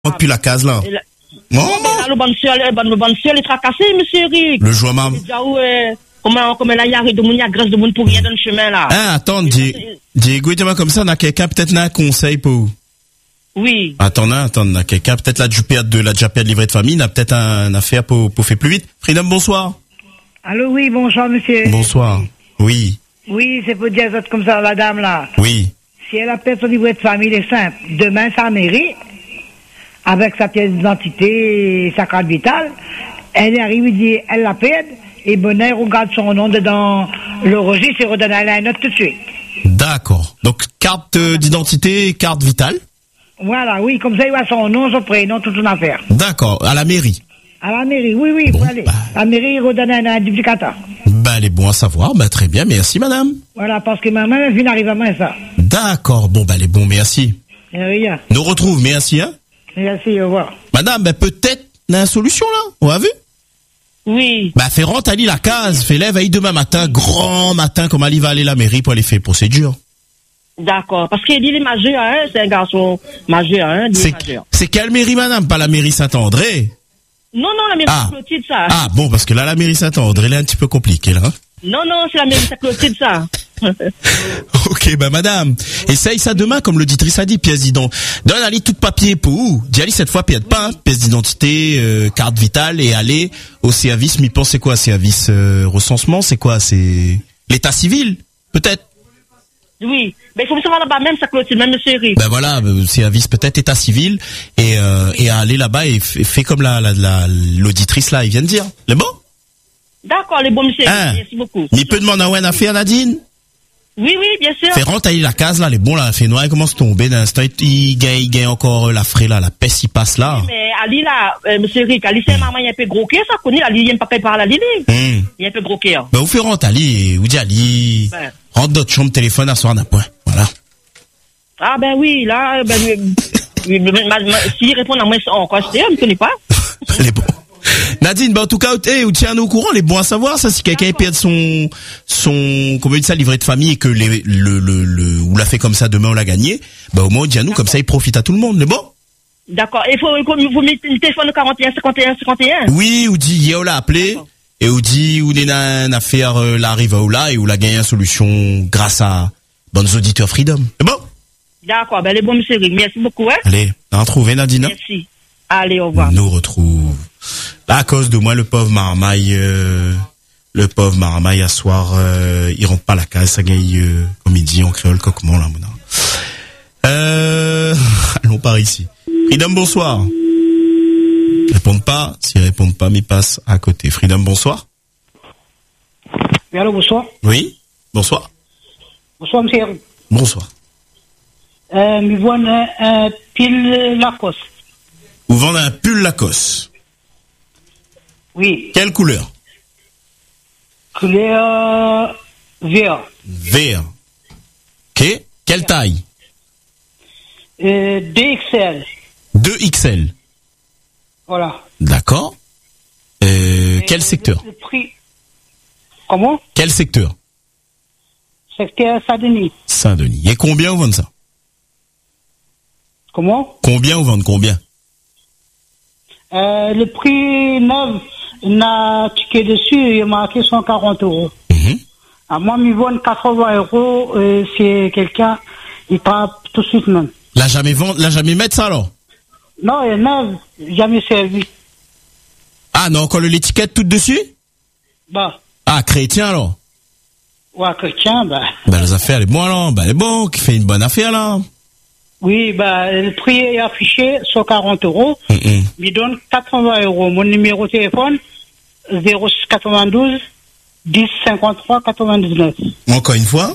Depuis la case là. Non, le bon monsieur, elle est tracassé, monsieur Eric. Le joie mam. Comment là, il y a de moun, il y a grâce de moun pour rien dans le chemin là. Hein, attends, Diego, dis-moi comme ça, on a quelqu'un peut-être un conseil pour. Oui. Attends, on a quelqu'un peut-être là du déjà perdu livret de famille, on a peut-être un affaire pour faire plus vite. Freedom, bonsoir. Allô, oui, bonsoir, monsieur. Bonsoir. Oui. Oui, c'est pour dire ça comme ça, la dame là. Oui. Si elle a perdu son livret de famille, c'est simple. Demain, sa mairie, avec sa pièce d'identité et sa carte vitale, elle arrive, elle dit, elle la perd, et bonheur, regarde son nom dans le registre et redonne à la note tout de suite. D'accord. Donc, carte d'identité, carte vitale. Voilà, oui, comme ça, il voit son nom, son prénom, toute son affaire. D'accord. À la mairie. À la mairie, oui, bon, faut aller. La mairie, il redonne un duplicateur. Elle est bon à savoir. Très bien, merci, madame. Voilà, parce que maman, elle vient d'arriver à moi, ça. D'accord. Elle est bon, merci. Rien. Nous retrouve, merci, hein. Merci, au revoir. Madame, peut-être, on a une solution, là. On a vu? Oui. Fais rentrer la case, fais lève demain matin, grand matin, comme Ali va aller à la mairie pour aller faire procédure. D'accord. Parce qu'il est majeur, hein. C'est un garçon majeur, hein. C'est quelle mairie, madame? Pas la mairie Saint-André? Non, la mairie Saint-Clotilde, ça. Ah, bon, parce que là, la mairie Saint-André, elle est un petit peu compliquée, là. Non, c'est la mairie Saint-Clotilde, ça. Ok, madame. Essaye ça demain, comme l'auditrice a dit, pièce d'identité. Donne, allez, tout papier pour où? Dis, allez, cette fois, pièce pas, hein. Pièce d'identité, carte vitale, et aller au service, m'y pense, c'est quoi, service, recensement, c'est quoi, c'est l'état civil, peut-être? Oui. Mais il faut savoir là-bas, même Saint-Clotilde, même monsieur Eric. Voilà, service, peut-être état civil, et aller là-bas et fait comme l'auditrice là, il vient de dire. C'est bon? D'accord, les bons monsieur. Merci beaucoup. Mais peut demander à une affaire, Nadine? Oui, bien sûr. Fait rentrer la case là, les bons là, fait noir, il commence à tomber d'un instant, il gagne encore la frais là, la peste, il passe là. Oui, mais Ali là, monsieur Eric, Ali c'est maman, il est un peu gros cœur, ça connaît, Ali, il y a un papa par la Lili. Il est un peu gros cœur. Vous fait rentrer Ali, vous dites Ali, rentre dans votre chambre, téléphone à soir d'un point, voilà. Ah oui, là, s'il répond à moi encore, je ne connais pas. Les bons. Nadine, en tout cas, ou tiens-nous au courant, les bons à savoir, ça, si quelqu'un perd son, comment dit ça, livret de famille et que ou l'a fait comme ça, demain on l'a gagné, au moins, tiens-nous, comme ça, il profite à tout le monde, les bons? D'accord. Il faut, vous mettez le téléphone au 41, 51, 51. Oui, ou dit, hier, on l'a appelé, et ou dit, ou n'est une affaire, là, arrive à là, et ou l'a gagné une solution grâce à, bonnes auditeurs Freedom. C'est bon? D'accord, les bons, monsieur Rick. Merci beaucoup, hein. Allez, on a retrouvé Nadine. Merci. Allez, au revoir. Nous retrouve. Là, à cause de moi, le pauvre Marmaille à soir, il rentre pas à la case, ça gagne, comme il dit en créole, coquement, là, mon allons par ici. Freedom, bonsoir. Répondent pas, s'ils répondent pas, mais passe à côté. Freedom, bonsoir. Oui, allô, bonsoir. Oui, bonsoir. Bonsoir, monsieur. Bonsoir. Me vend un pull Lacoste. Vous vendez un pull Lacoste? Oui. Quelle couleur? Couleur vert. Vert. Ok. Quelle taille? 2XL. 2XL. Voilà. D'accord. Quel secteur? Le prix. Comment? Quel secteur? Secteur Saint-Denis. Saint-Denis. Et combien vous vendez ça? Comment? Combien vous vendez combien? Le prix neuf, n'a ticket dessus, il est marqué 140 €. À moi, ils vendent 80 €, si quelqu'un, il part tout de suite même. L'a jamais mettre ça alors? Non, il est neuf, jamais servi. Ah non, encore l'étiquette toute dessus? Ah, chrétien alors? Ouais, chrétien, les affaires, les bons alors, les bons, qui fait une bonne affaire là. Oui, le prix est affiché 140 €. Il donne 80 €. Mon numéro de téléphone, 0692 10 53 99. Encore une fois?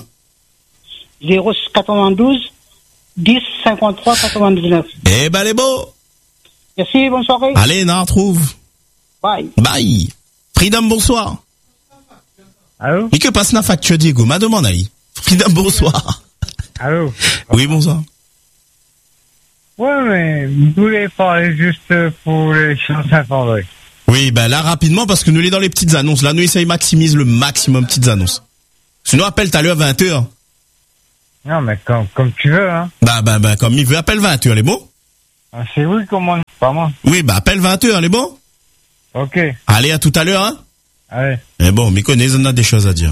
0692 10 53 99. Les beaux. Merci, bonne soirée. Allez, on retrouve. Bye. Bye. Freedom, bonsoir. Allô? Et que passe la facture, Diego? Ma demande, Ali. Freedom, bonsoir. Allô? Oui, bonsoir. Ouais, mais vous voulez parler juste pour les chances Saint-André. Oui, là, rapidement, parce que nous, les dans les petites annonces. Là, nous, essayons maximise le maximum petites annonces. Sinon, appelle tout à l'heure 20h. Non, mais comme tu veux, hein. Comme il veut, appelle 20h, les mots? Ah, c'est oui, comment? Pas moi. Oui, bah, appelle 20h, les bon? Ok. Allez, à tout à l'heure, hein? Allez. Mais bon, mais connais, on a des choses à dire.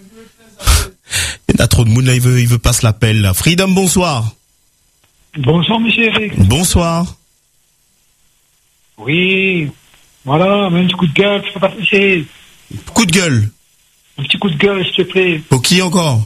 Il y a trop de monde là, il veut pas se l'appel, là. Freedom, bonsoir. Bonsoir, monsieur Eric. Bonsoir. Oui. Voilà, mais un petit coup de gueule, je peux pas toucher. Coup de gueule. Un petit coup de gueule, s'il te plaît. Pour qui encore?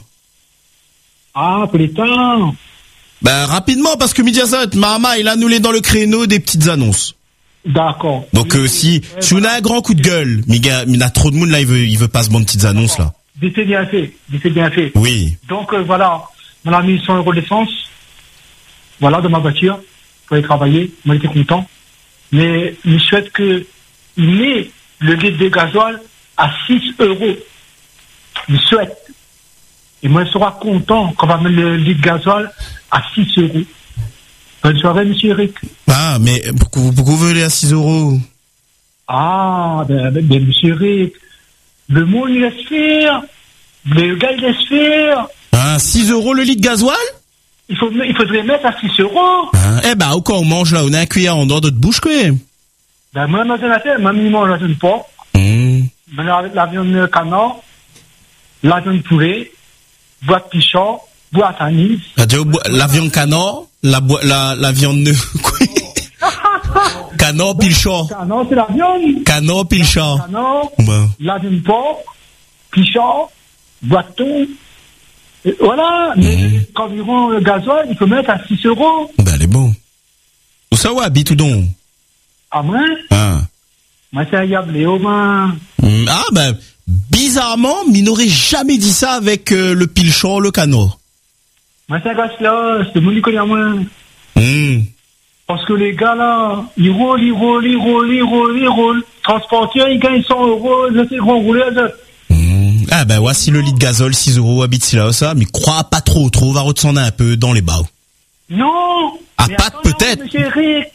Ah, pour les temps. Ben, rapidement, parce que Mediaset, Mahama, il a annulé dans le créneau des petites annonces. D'accord. Donc, si on a un grand coup de gueule, mais il y a trop de monde là, il veut pas se prendre petites annonces, là. C'est bien fait. C'est bien fait. Oui. Donc, voilà. On a mis 100 € d'essence. Voilà, dans ma voiture. Pour aller travailler. Moi, j'étais content. Mais, je souhaite que, il met le litre de gasoil à 6 €. Je souhaite. Et moi, il sera content qu'on va mettre le litre de gasoil à 6 €. Bonne soirée, monsieur Eric. Ah, mais pourquoi vous voulez à 6 €? Ah, ben, monsieur Eric, le monde, il laisse faire. Le gars, il laisse faire. Ah, 6 € le litre de gasoil? Il faudrait mettre à 6 €. Ah, eh ben, au cas où on mange là, on a un cuillère en dehors de bouche, quoi. Ben, moi, dans une affaire, moi, je mange une porc. La viande canard, la viande poulet, bois de pichon, bois à tanis. La viande canard, la viande quoi? Canard pilchon. Canard, c'est la viande. Canard pilchon. Canard, Bon. la viande porc, pichon, bois de thon. Voilà, mais environ le gasoil, il faut mettre à 6 €. Ben, elle est bon. Où ça, ouais, habite ou donc? Ah, moi? Ah. Moi, c'est un yablé, au moins. Ah, ben, bizarrement, mais il n'aurait jamais dit ça avec le pilchon, le canard. Moi, c'est un gars là, c'est le monde qui connaît moi. Parce que les gars là, ils roulent. Transporteur, ils gagnent 100 €, là, c'est grand roulé, là. Ah, ben, voici le litre de gazole, 6 € habite si là, ça, mais crois pas trop, va retourner un peu dans les bas. Non! Ah, mais pas attends, peut-être. Monsieur Eric,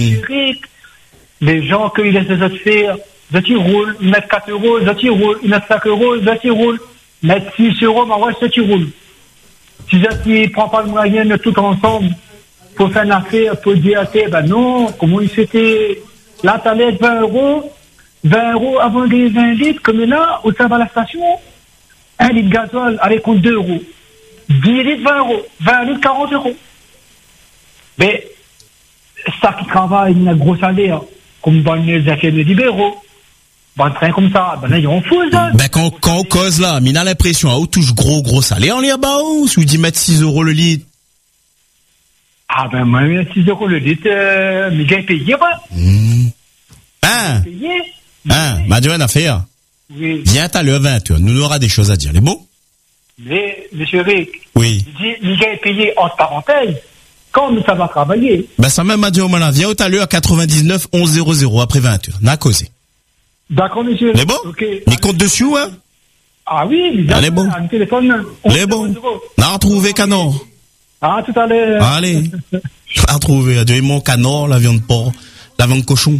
les gens, qu'ils laissent les autres faire, les autres, ils roulent, ils mettent 4 €, les autres, ils roulent, ils mettent 5 €, les autres, ils roulent, mettent 6 €, bah ouais, c'est qu'ils roulent. Si les autres, ils prennent pas le moyen de tout ensemble, pour faire une affaire, pour dire, ben non, comment ils fêtaient, là, t'allais être 20 €, 20 € avant les 20 litres, comme là, au sein de la station, 1 litre de gasoil, allez, compte 2 €. 10 litres, 20 €. 20 litres, 40 €. Mais, ça qui travaille, une grosse salaire, comme dans les affaires de libéraux, dans le train comme ça, ben là, ils en foutent, ça. Ben, quand on cause là, mais on a l'impression, on touche gros salaire, on y a bas, si vous dites mettre 6 € le litre. Ah, ben, moi, 6 € le litre, mais j'ai payé, pas. Payé. M'a dit une affaire. Oui. Viens à l'heure 20h, nous aura des choses à dire, les bons? Mais, monsieur Rick. Oui. Il j'ai payé, entre parenthèses, quand ça va travailler. Ben, ça même m'a dit au moment là, viens au l'heure 99 11 00 après 20h. N'a causé. D'accord, monsieur. Les bons? Ok. Les comptes dessus, hein? Ah oui, les bons. Un téléphone. Les bons. On a retrouvé canard. Ah, tout à l'heure. Allez. On a retrouvé, adieu, mon canard, la viande porc, la viande cochon.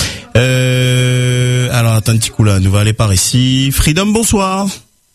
Alors, attends un petit coup là, nous va aller par ici. Freedom, bonsoir.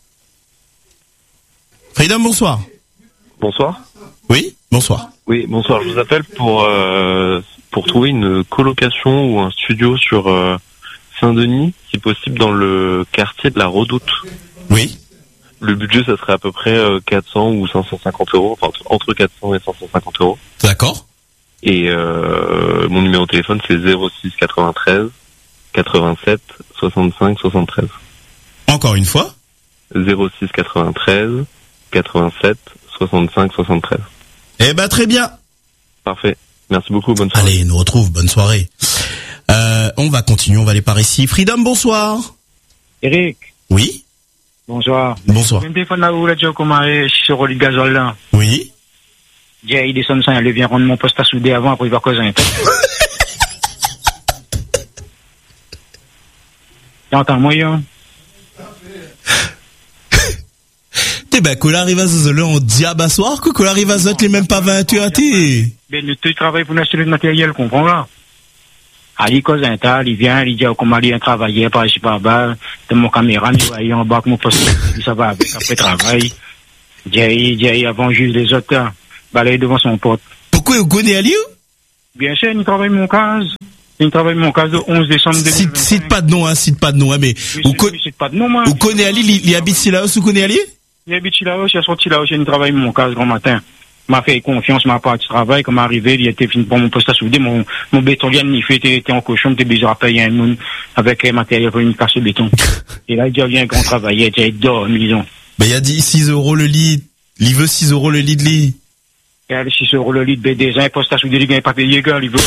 Freedom, bonsoir. Bonsoir. Oui, bonsoir. Oui, bonsoir. Je vous appelle pour trouver une colocation ou un studio sur Saint-Denis, si possible dans le quartier de la Redoute. Oui. Le budget, ça serait à peu près 400 ou 550 €, enfin entre 400 et 550 €. D'accord. Et mon numéro de téléphone, c'est 06 93 87 65 73. Encore une fois. 06 93 87 65 73. Eh ben, très bien. Parfait. Merci beaucoup. Bonne soirée. Allez, nous retrouve. Bonne soirée. On va continuer. On va aller par ici. Freedom, bonsoir. Eric. Oui. Bonsoir. Bonsoir. Le téléphone là où là, tu as commandé sur le gazole là. Oui. Il descend ça, il vient rendre mon poste à souder avant, après il va causer un peu. T'entends, moyen? T'es ben, qu'on arrive à ce là, on dit à bassoir, qu'on arrive à ce les même pas 20 heures, t'es. Mais le travail pour acheter le matériel, comprends là? Il cause un tas, il vient, il dit, comment il vient travailler par ici par bas, de mon caméra, il en bas, mon poste, ça va avec, après travail. Il avant juste les autres, balayer devant son pote. Pourquoi vous connaissez à Lyon? Bien sûr, il travaille mon cas. Il travaille mon cas le 11 décembre 2025. Cite pas de nom, mais Cite pas de nom, moi. Vous connaissez Ali, il habite ici là, vous connaissez Ali? Il habite ici là, il a sorti là, il travaille mon cas grand matin. M'a fait confiance, m'a pas de travail, comme arrivé, il était fini pour mon poste à souder, mon bétonien, il était en cochon, t'es bizarre à payer un monde avec un matériel pour une casse de béton. Et là, il dit, viens qu'on travaillait, il dort, disons. Ben, il a dit 6 € le lit. Il veut 6 € le lit de lit. Et allez, 6 € le lit de BD, un poste à souder, il gagne pas payé, gars, il veut.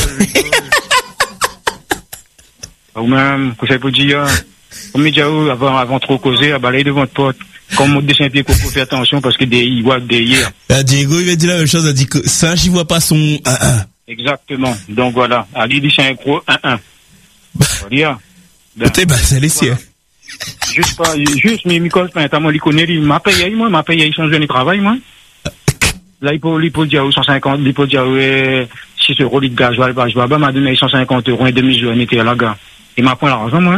Ou même, que ça peut dire, comme il dit, avant trop causer, à balayer devant votre pote. Comme on dit Saint-Pierre Coco, fait attention parce que il voit des hier. Diego, il va dire la même chose, il a dit que Singe, il voit pas son 1-1. Exactement. Donc voilà. Ali dit c'est un gros 1-1. Voilà. Écoutez, c'est laissé. Voilà. Juste, mais Micole, il connaît, il m'a payé son jeune travail, moi. Là, il peut dire 150, il peut dire, 6 € litre gasoil, m'a donné 150 € et demi-journée, était là, gars. Il m'a pris l'argent, moi.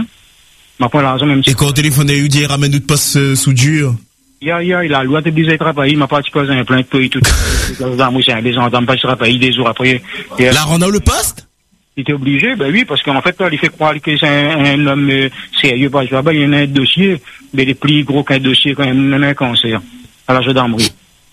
Et quand on téléphone, il dit, ramène notre poste soudure. Il a la loi de bizarre travail, il m'a pas posé un plainte pour tout. Moi, c'est un des entends pas travailler des jours après. Là, on a le poste? Il était obligé, ben oui, parce qu'en fait, là, il fait croire que c'est un homme sérieux, parce que il y en a un dossier, mais il est plus gros qu'un dossier quand même, il y a un cancer. À la gendarmerie.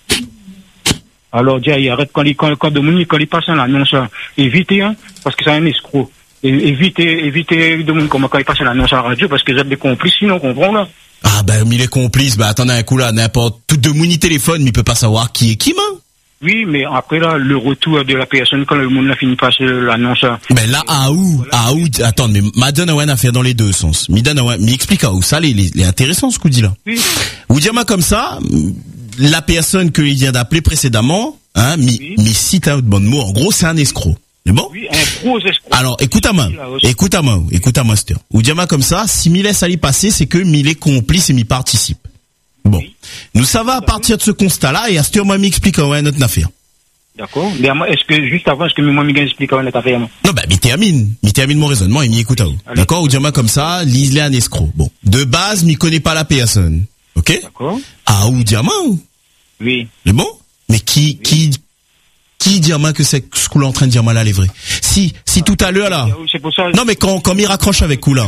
Alors, il arrête quand il passe un annonce, évitez, hein, parce que c'est un escroc. Évitez de monde comme quand il passe l'annonce à la radio parce que vous êtes des complices, sinon on comprend là. Ah ben, il est complice, attendez un coup là, n'importe, tout de mon téléphone, mais il peut pas savoir qui est qui, man. Oui, mais après là, le retour de la personne quand le monde a fini de passer l'annonce. Ben là, attends, mais Madonna a fait dans les deux sens. Mais explique à où ça, les intéressants ce coup dit là. Oui. Vous dire moi comme ça, la personne qu'il vient d'appeler précédemment, hein, mais cite un bon mot, en gros c'est un escroc. C'est bon? Oui, un gros escroc. Alors, écoute-moi, Steur. Ou dis-moi comme ça, si m'il laisse aller passer, c'est que m'il est complice et m'y participe. Bon. Oui. Nous, ça va à partir de ce constat-là, et à Steur, moi, m'explique notre affaire. D'accord. Mais juste avant, est-ce que moi, m'explique notre affaire, moi? Non, m'y termine mon raisonnement et m'y écoute à vous. D'accord? Ou dis-moi comme ça, Lise est un escroc. Bon. De base, m'y connaît pas la personne. Ok? D'accord. Ah, ou dis-moi, oui. C'est bon? Mais qui dit à moi que c'est ce qu'on est en train de dire mal à vrai? Si tout à l'heure là. Non mais quand il raccroche avec coup là.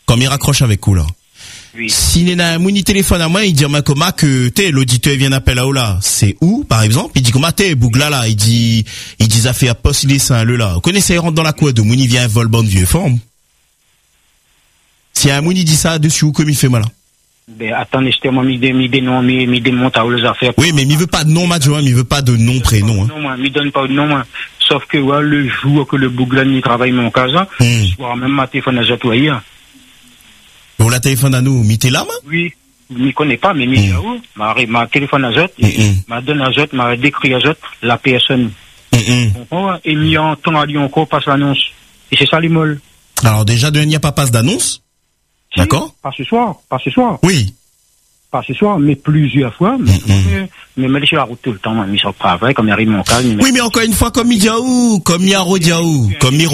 Oui. S'il y a un moni téléphone à moi, il dit à moi comment que l'auditeur vient d'appeler là là. C'est où par exemple? Il dit comment Bougla là, il dit ça fait à poste il est saint le là. Vous connaissez il rentre dans la cour de moni vient vol bonne vieux forme. Si un moni dit ça dessus ou comme il fait mal là. Ben, attendez, je t'ai mis des noms, des montes à les affaires. Oui, mais il veut pas de nom, Madjoa, il veut pas de nom, prénom, hein. Non, moi, il donne pas de nom, moi. Sauf que, ouais, le jour que le Bouglan, il travaille mon casa, je vois même ma téléphone à Jatoyer. Bon, la téléphone à nous, mais t'es là, moi? Oui. Je ne connais pas, mais ma téléphone à Jot, m'a donné à Jot, m'a décrit à Jot, la personne. Et mis en temps à lui encore passe l'annonce. Et c'est ça, les molles. Alors, déjà, il n'y a pas passe d'annonce? D'accord? Pas ce soir. Oui. Pas ce soir, mais plusieurs fois. Mais je suis à la route tout le temps, mais sur le travail, comme il arrive mon cas. Oui, mais encore une fois, comme Midiaou, comme Miro Diaou.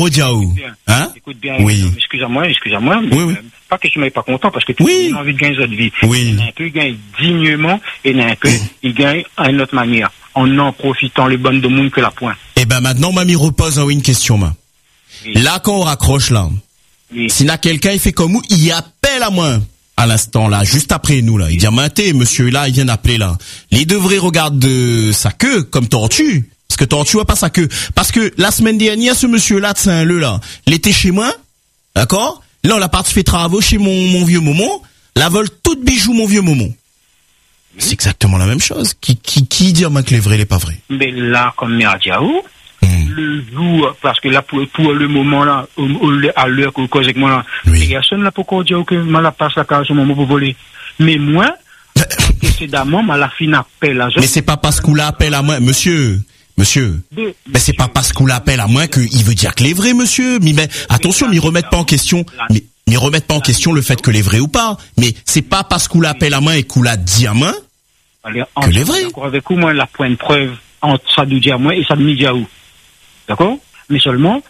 Hein? Écoute bien. Oui. Excusez-moi. Oui. Pas que je ne m'aille pas content, parce que tout le monde a envie de gagner notre vie. Oui. Un peu, il gagne dignement, et un peu, il gagne à une autre manière. En profitant les bonnes de monde que la pointe. Eh ben, maintenant, mamie repose en une question, ma. Oui. Là, quand on raccroche, là. Oui. S'il y a quelqu'un, il fait comme où, il appelle à moi, à l'instant, là, juste après nous, là. Il dit, monsieur, là, il vient d'appeler, là. Les devraient regarder sa queue, comme tortue. Parce que tortue a pas sa queue. Parce que, la semaine dernière, ce monsieur-là, de Saint-Leu, là, il était chez moi. D'accord? Là, on a parti fait travaux chez mon vieux moment. La vole tout bijou, mon vieux moment. C'est exactement la même chose. Qui dit, que les vrais, les pas vrais? Mais là, comme Merdiaou, le jour, parce que là, pour le moment là, à l'heure que vous causez avec moi là, il y a personne là pour dire que mal la passe la case au moment pour voler. Mais moi, précédemment, mal la fin appel à Mais c'est pas parce qu'on l'appelle à moi, monsieur. Mais c'est pas parce qu'on l'appelle à moi qu'il veut dire que les vrais, monsieur. Mais attention, m'y remettent pas en question. Mais remettent pas en question le fait que les vrais ou pas. Mais c'est pas parce qu'on l'appelle à moi et qu'on l'a dit à moi que les vrais. D'accord avec vous, moi, la pointe preuve entre ça de dire à moi et ça de Midiaou. D'accord? Mais seulement,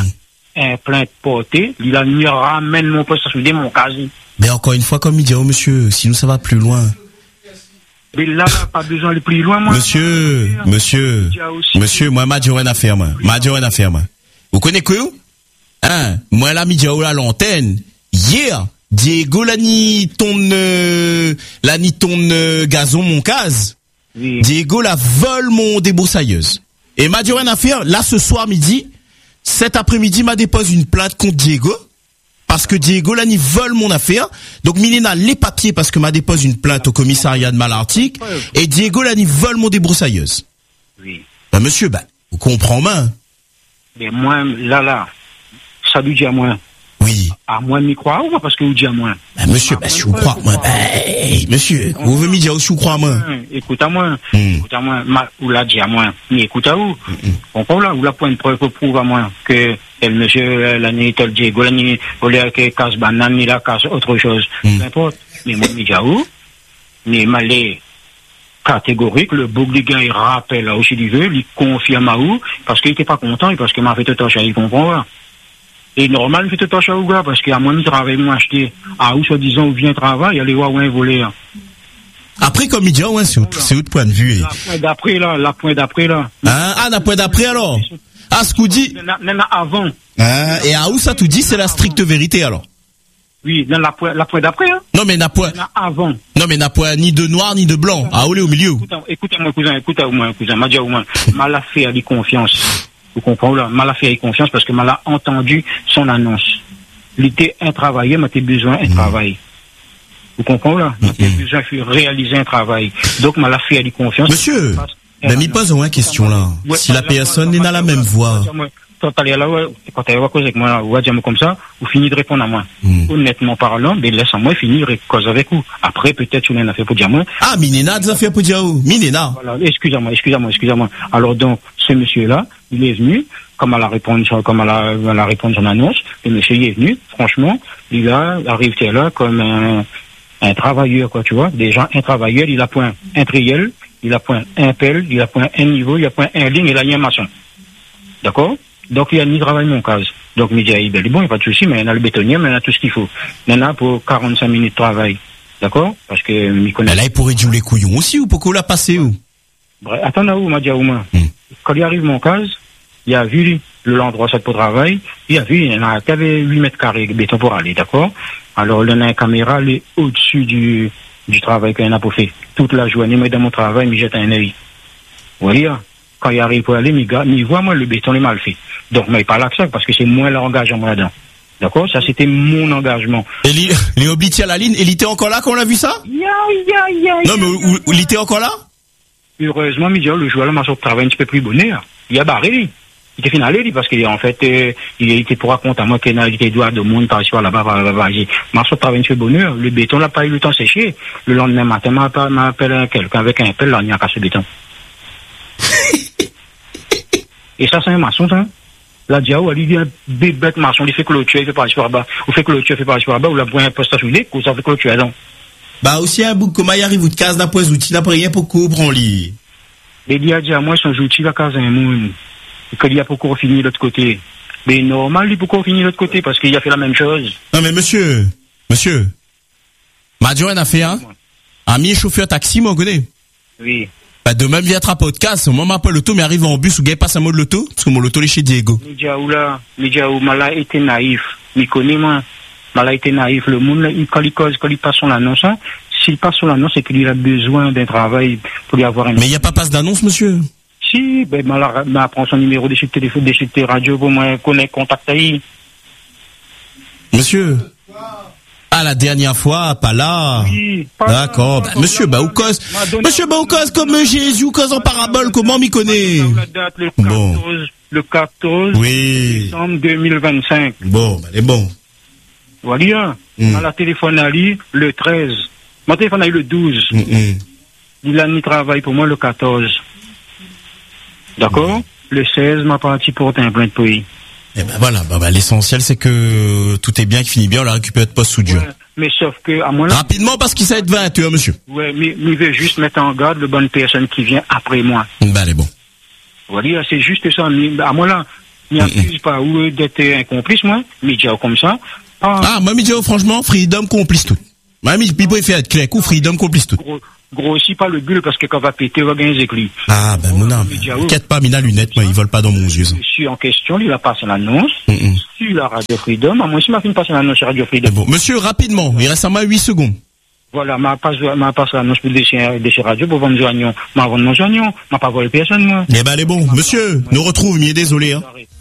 un plainte porté, il ramène mon poste à souder mon casier. Mais encore une fois, comme il dit, monsieur, sinon ça va plus loin. Mais là, pas besoin d'aller plus loin, moi. Monsieur, moi, Madjouen a fait, moi. Vous connaissez quoi? Hein? Moi, là, midi à l'antenne. Hier, Diego, la ni ton gazon, mon case. Oui. Diego, la vole mon débroussailleuse. Et m'a dit rien à faire. Là, ce soir midi, cet après-midi, m'a déposé une plainte contre Diego. Parce que Diego, là, ni vole mon affaire. Donc, Milena, les papiers, parce que m'a déposé une plainte au commissariat de Malartic. Et Diego, là, ni vole mon débroussailleuse. Oui. Bah, monsieur, bah, vous comprenez, main. Mais moi, là, ça lui dit à moi. Oui. À moi, m'y croire ou parce que vous dit à moi? Bah, monsieur, bah, si vous croyez, moi, bah, hey, monsieur, vous voulez me dire si vous croyez, moi? Écoute à moi. Écoute à moi. Ou l'a dit à moi. Mais écoute à vous. Encore là, ou la point de preuve pour prouver à moi que, le monsieur, l'année, tel Diego, l'année, au lieu que casse banane, ni la casse autre chose. Peu importe. Mais moi, m'y dit à vous. Mais malais. Catégorique, le Bougligan, il rappelle là aussi, il veut, il confirme à où, parce qu'il était pas content, et parce qu'il m'a fait tout tâche, il comprend pas. Et normal, il fait tout tâche à où, gars, parce qu'à moi, il travaille, moi, acheter, à où, soi-disant, où vient travail, il allait voir où un volé, Après, comme il dit, ouais, c'est autre point de vue. La point d'après, là. Ah, la point d'après, alors. Ah, ce qu'on dit. Non, avant. Ah, et à où ça tout dit, c'est la stricte vérité, alors. Oui, dans la point d'après, hein. Non, mais n'a point. Avant. Non, mais n'a point ni de noir, ni de blanc. À où est au milieu. Écoute-moi, cousin, m'a dit au moins, mal a fait à lui confiance. Vous comprenez, là? Mal a fait à lui confiance parce que mal a entendu son annonce. Il était un travailleur, mais t'as besoin d'un travail. Vous comprenez, là? T'as besoin de réaliser un travail. Donc, mal a fait à lui confiance. Monsieur, mais m'y pose une question, là. Si la personne n'est dans la même voie. Quand tu allais causer avec moi, ou à dire comme ça, vous finissez de répondre à moi. Honnêtement parlant, mais laisse-moi finir de causer avec vous. Après, peut-être, tu n'en as fait pour dire moi. Ah, Minena, des affaires pour dire où? Minena. Voilà, excusez-moi. Alors, donc, ce monsieur-là, il est venu, comme elle a répondu son annonce, le monsieur il est venu, franchement, il arrive là comme un travailleur, quoi, tu vois. Déjà, un travailleur, il a point un triel, il a point un pelle, il a point un niveau, il a point un ligne, il a un maçon. D'accord? Donc, il y a ni travail mon cas. Donc, il dit, bon, il n'y a pas de souci, mais il y a le bétonnier, mais il y a tout ce qu'il faut. Il y en a pour 45 minutes de travail. D'accord? Parce que, il connaît. Mais là, il pourrait jouer les couillons aussi, ou pourquoi l'a passé, où? Bref, attends, là, où, m'a dit, où, moi. Quand il arrive mon cas, il a vu l'endroit, ça pour travail, il a vu, il y en a, qu'il y avait 8 mètres carrés de béton pour aller, d'accord? Alors, il y en a une caméra, elle est au-dessus du travail qu'il y en a pour faire. Toute la journée, mais dans mon travail, il jette un œil. Vous voyez, quand il arrive pour aller, il voit, moi, le béton est mal fait. Donc, mais il parle avec ça, parce que c'est moi l'engagement là-dedans. D'accord? Ça, c'était mon engagement. Et il est obligé à la ligne, et il était encore là quand on a vu ça? Non, mais où il était encore là? Heureusement, le joueur, le marché de travail un petit peu plus bonheur. Il a barré, lui. Il était finalé, lui, parce qu'en fait, il était pour raconter à moi qu'il était droit de monde par ici, là-bas, marché de travail un petit peu bonheur. Le béton n'a pas eu le temps de sécher. Le lendemain matin, m'appelle quelqu'un avec un pelle, là, il y a cassé le béton. Et ça, c'est un maçon, ça. La diao, elle dit, bête maçon, il fait clôture, il fait par ici, là-bas. Ou fait clôture, il fait par ici, là-bas, ou la point un poste à souder, ou ça fait clôture, donc. Bah, aussi, un bout, comment il arrive, ou de case d'après, outils, d'après rien pour couvrir, on lit. Il a dit à moi, son outil, la case un monde. Qu'il y a pourquoi finir de l'autre côté. Mais normal, il pourquoi finir de l'autre côté, parce qu'il a fait la même chose. Non, mais monsieur. M'a dit, on a fait, hein? Ami chauffeur taxi, moi, on connaît. Oui. Bah, demain, vient à podcast, moi, m'appelle l'auto, mais arrive en bus, ou gagne passe un mot de l'auto, parce que mon l'auto, est chez Diego. Midjaou, Mala était naïf. Il connaît, moi. Mala était naïf. Le monde, quand il passe son annonce, hein, s'il passe son annonce, c'est qu'il a besoin d'un travail pour y avoir un. Mais il n'y a pas passe d'annonce, monsieur? Si, ben, Mala prend son numéro de chez téléphone, de chez radio, pour moi, contact avec. Monsieur. Ah, la dernière fois, pas là. Oui, d'accord. Bah, monsieur Baoukos, comme Jésus, cause en parabole, comment m'y connaît? Le 14 oui. décembre 2025. Bon, bah, c'est bon. Voilà. On a la téléphone à lui le 13. Mon téléphone a eu le 12. Il a mis travail pour moi le 14. D'accord? Le 16, ma partie porte un plein de pays. Eh ben voilà, bah, l'essentiel c'est que tout est bien, qui finit bien, on la récupère de poste sous Dieu. Ouais, mais sauf que, à mon rapidement, parce qu'il s'est 20, monsieur. Ouais, mais il veut juste mettre en garde le bonne personne qui vient après moi. Ben, elle est bon. Voilà, c'est juste ça. À moi là, il n'y a plus pas où d'être un complice, moi. Midjao comme ça. Ah, moi, Midjao, franchement, freedom complice tout. Moi, il peut faire être clair, coup, freedom complice tout. grossit pas le bulle parce que quand va péter, on va gagner des clés. Ah, ben, mon âme. T'inquiète pas, mina lunette, moi, ils volent pas dans mon yeux. Monsieur en question, il a passé l'annonce. Sur la Radio Freedom. Moi aussi, m'a fait passer l'annonce sur Radio Freedom. Bon, monsieur, rapidement. Il reste à moi 8 secondes. Voilà, m'a passé l'annonce pour des radio pour vendre joignons. M'a vendre mon joignon. M'a pas volé personne, moi. Eh ben, elle est bon. Monsieur, nous retrouve, mais désolé, hein.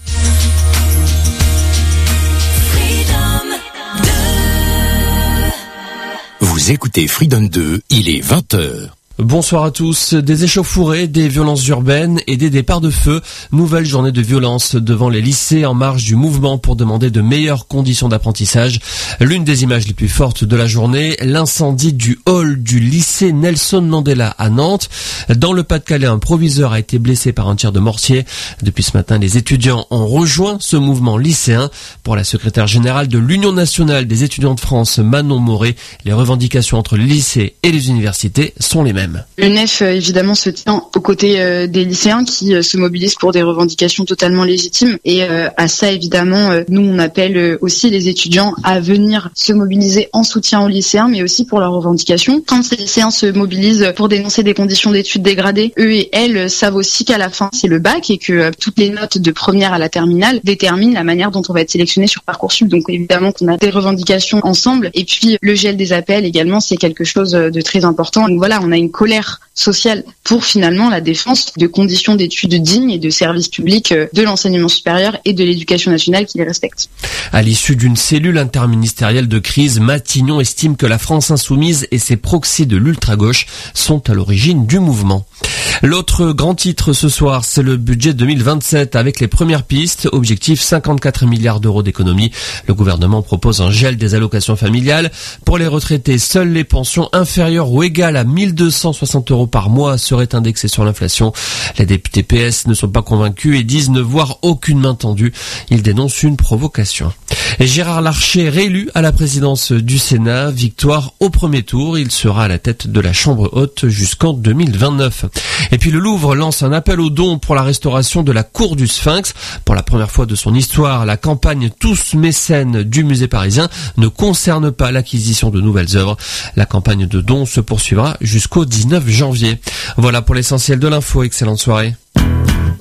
Vous écoutez Freedom 2, il est 20h. Bonsoir à tous. Des échauffourées, des violences urbaines et des départs de feu. Nouvelle journée de violence devant les lycées en marge du mouvement pour demander de meilleures conditions d'apprentissage. L'une des images les plus fortes de la journée, l'incendie du hall du lycée Nelson Mandela à Nantes. Dans le Pas-de-Calais, un proviseur a été blessé par un tir de mortier. Depuis ce matin, les étudiants ont rejoint ce mouvement lycéen. Pour la secrétaire générale de l'Union nationale des étudiants de France, Manon Moré, les revendications entre les lycées et les universités sont les mêmes. L'UNEF, évidemment, se tient aux côtés des lycéens qui se mobilisent pour des revendications totalement légitimes. Et à ça, évidemment, nous, on appelle aussi les étudiants à venir se mobiliser en soutien aux lycéens, mais aussi pour leurs revendications. Quand ces lycéens se mobilisent pour dénoncer des conditions d'études dégradées, eux et elles savent aussi qu'à la fin, c'est le bac et que toutes les notes de première à la terminale déterminent la manière dont on va être sélectionné sur Parcoursup. Donc, évidemment, qu'on a des revendications ensemble. Et puis, le gel des appels également, c'est quelque chose de très important. Donc voilà, on a une colère sociale pour finalement la défense de conditions d'études dignes et de services publics de l'enseignement supérieur et de l'éducation nationale qui les respectent. À l'issue d'une cellule interministérielle de crise, Matignon estime que la France insoumise et ses proxys de l'ultra-gauche sont à l'origine du mouvement. L'autre grand titre ce soir, c'est le budget 2027 avec les premières pistes. Objectif 54 milliards d'euros d'économie. Le gouvernement propose un gel des allocations familiales. Pour les retraités, seules les pensions inférieures ou égales à 1260 euros par mois seraient indexées sur l'inflation. Les députés PS ne sont pas convaincus et disent ne voir aucune main tendue. Ils dénoncent une provocation. Et Gérard Larcher, réélu à la présidence du Sénat, victoire au premier tour. Il sera à la tête de la Chambre haute jusqu'en 2029. Et puis le Louvre lance un appel aux dons pour la restauration de la cour du Sphinx. Pour la première fois de son histoire, la campagne Tous mécènes du musée parisien ne concerne pas l'acquisition de nouvelles œuvres. La campagne de dons se poursuivra jusqu'au 19 janvier. Voilà pour l'essentiel de l'info. Excellente soirée.